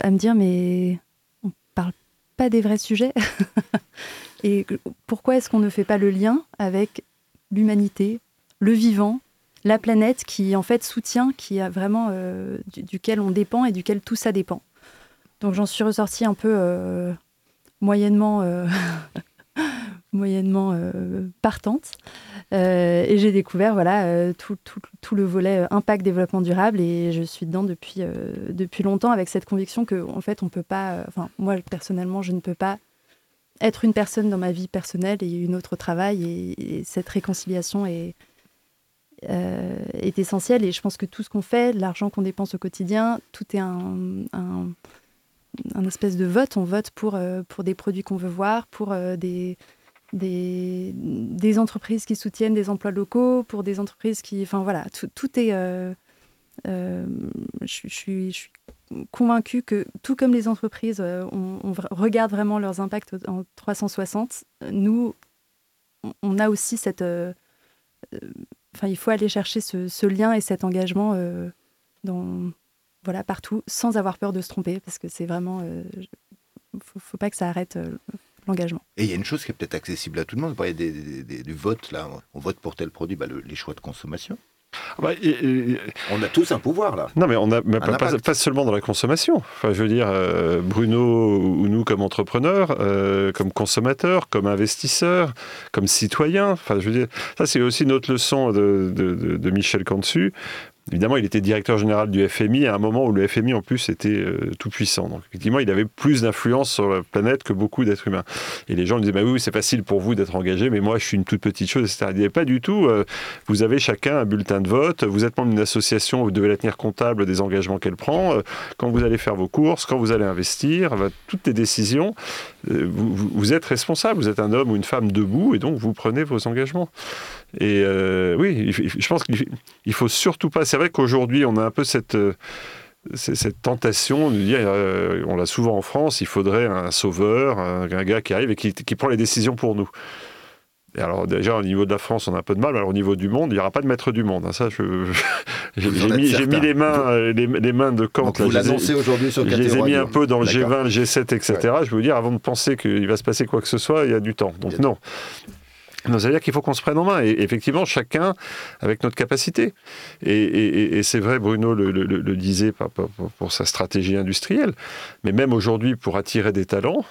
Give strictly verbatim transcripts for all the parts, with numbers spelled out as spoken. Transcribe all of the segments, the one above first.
à me dire, mais on ne parle pas des vrais sujets. Et pourquoi est-ce qu'on ne fait pas le lien avec l'humanité, le vivant, la planète qui en fait soutient, qui a vraiment euh, du, duquel on dépend et duquel tout ça dépend. Donc j'en suis ressortie un peu euh, moyennement, euh, moyennement euh, partante. Euh, et j'ai découvert voilà, euh, tout, tout, tout le volet euh, impact développement durable et je suis dedans depuis, euh, depuis longtemps avec cette conviction que en fait, on peut pas, enfin, euh, moi personnellement, je ne peux pas être une personne dans ma vie personnelle et une autre au travail et, et cette réconciliation est, euh, est essentielle et je pense que tout ce qu'on fait, l'argent qu'on dépense au quotidien, tout est un, un, un espèce de vote, on vote pour, euh, pour des produits qu'on veut voir, pour euh, des Des, des entreprises qui soutiennent des emplois locaux, pour des entreprises qui... Enfin voilà, tout, tout est... Euh, euh, je, je, suis, je suis convaincue que, tout comme les entreprises, euh, on, on regarde vraiment leurs impacts en trois cent soixante, nous, on a aussi cette... Euh, enfin, il faut aller chercher ce, ce lien et cet engagement euh, dans, voilà, partout, sans avoir peur de se tromper, parce que c'est vraiment... Il euh, ne faut, faut pas que ça arrête... Euh, l'engagement. Et il y a une chose qui est peut-être accessible à tout le monde, vous parlez des, des, des, du vote, là, on vote pour tel produit, bah, le, les choix de consommation. Bah, et, et, on a tous un pouvoir, là. Non, mais on a mais pas, pas, pas seulement dans la consommation. Enfin, je veux dire, euh, Bruno ou nous comme entrepreneurs, euh, comme consommateurs, comme investisseurs, comme citoyens. Enfin, je veux dire, ça c'est aussi notre leçon de, de, de, de Michel Cantu. Évidemment, il était directeur général du F M I à un moment où le F M I, en plus, était euh, tout puissant. Donc, effectivement, il avait plus d'influence sur la planète que beaucoup d'êtres humains. Et les gens lui disaient, bah oui, c'est facile pour vous d'être engagé, mais moi, je suis une toute petite chose, et cetera. Il disait, pas du tout. Euh, vous avez chacun un bulletin de vote, vous êtes membre d'une association, vous devez la tenir comptable des engagements qu'elle prend. Euh, quand vous allez faire vos courses, quand vous allez investir, bah, toutes les décisions, euh, vous, vous, vous êtes responsable. Vous êtes un homme ou une femme debout, et donc vous prenez vos engagements. Et euh, oui, je pense qu'il il faut surtout pas... C'est vrai qu'aujourd'hui, on a un peu cette, cette tentation de dire, euh, on l'a souvent en France, il faudrait un sauveur, un, un gars qui arrive et qui, qui prend les décisions pour nous. Et alors déjà, au niveau de la France, on a un peu de mal, alors au niveau du monde, il n'y aura pas de maître du monde. Hein, ça, je, je, j'ai, j'ai, mis, j'ai mis les mains, les, les mains de Kant. Donc là, vous l'annoncez aujourd'hui sur Je les ai mis un peu dans le D'accord. G vingt, le G sept, et cetera. Ouais. Je veux dire, avant de penser qu'il va se passer quoi que ce soit, il y a du temps. Donc non. Non, c'est-à-dire qu'il faut qu'on se prenne en main, et effectivement, chacun avec notre capacité. Et, et, et c'est vrai, Bruno le, le, le disait pour, pour, pour sa stratégie industrielle, mais même aujourd'hui, pour attirer des talents,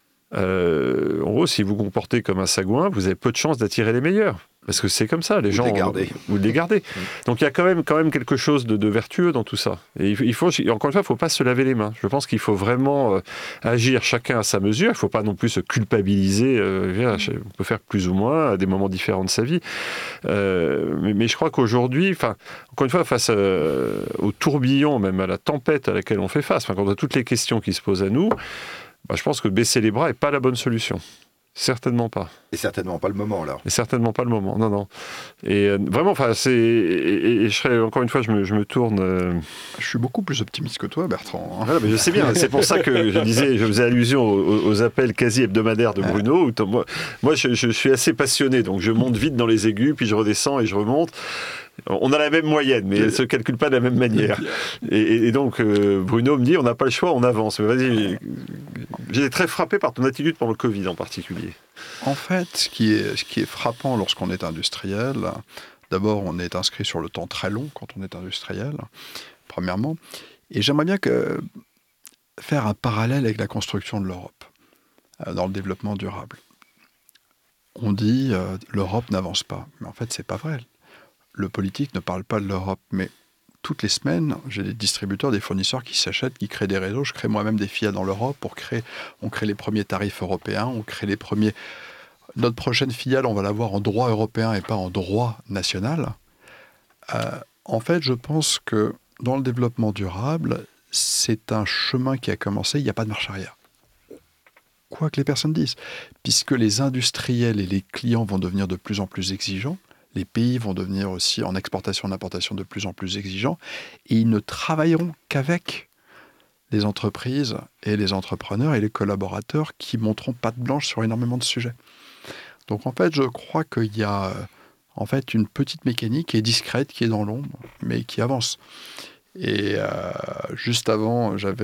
euh, en gros, si vous vous comportez comme un sagouin, vous avez peu de chances d'attirer les meilleurs. Parce que c'est comme ça, les ou gens... De les garder. Ou de les garder. Donc il y a quand même, quand même quelque chose de, de vertueux dans tout ça. Et il faut, encore une fois, il ne faut pas se laver les mains. Je pense qu'il faut vraiment euh, agir chacun à sa mesure. Il ne faut pas non plus se culpabiliser. Euh, on peut faire plus ou moins à des moments différents de sa vie. Euh, mais, mais je crois qu'aujourd'hui, encore une fois, face à, au tourbillon, même à la tempête à laquelle on fait face, quand on a toutes les questions qui se posent à nous, bah, je pense que baisser les bras n'est pas la bonne solution. Certainement pas. Et certainement pas le moment, alors. Et certainement pas le moment, non, non. Et euh, vraiment, enfin, c'est... Et, et, et je serais, encore une fois, je me, je me tourne... Euh... Je suis beaucoup plus optimiste que toi, Bertrand. Hein. Voilà, mais je sais bien, c'est pour ça que je disais, je faisais allusion aux, aux appels quasi hebdomadaires de Bruno. Où moi, moi je, je suis assez passionné, donc je monte vite dans les aigus, puis je redescends et je remonte. On a la même moyenne, mais elle ne se calcule pas de la même manière. Et, et donc, euh, Bruno me dit, on n'a pas le choix, on avance. Mais vas-y, j'ai été très frappé par ton attitude pendant le Covid en particulier. En fait, ce qui est, ce qui est frappant lorsqu'on est industriel, d'abord, on est inscrit sur le temps très long quand on est industriel, premièrement. Et j'aimerais bien que, faire un parallèle avec la construction de l'Europe, euh, dans le développement durable. On dit, euh, l'Europe n'avance pas. Mais en fait, ce n'est pas vrai. Le politique ne parle pas de l'Europe, mais toutes les semaines, j'ai des distributeurs, des fournisseurs qui s'achètent, qui créent des réseaux. Je crée moi-même des filiales dans l'Europe pour créer, on crée les premiers tarifs européens, on crée les premiers... Notre prochaine filiale, on va l'avoir en droit européen et pas en droit national. Euh, en fait, je pense que dans le développement durable, c'est un chemin qui a commencé, il n'y a pas de marche arrière. Quoi que les personnes disent. Puisque les industriels et les clients vont devenir de plus en plus exigeants, les pays vont devenir aussi en exportation et en importation de plus en plus exigeants et ils ne travailleront qu'avec les entreprises et les entrepreneurs et les collaborateurs qui monteront patte blanche sur énormément de sujets. Donc en fait, je crois qu'il y a en fait une petite mécanique qui est discrète, qui est dans l'ombre, mais qui avance. Et euh, juste avant, j'avais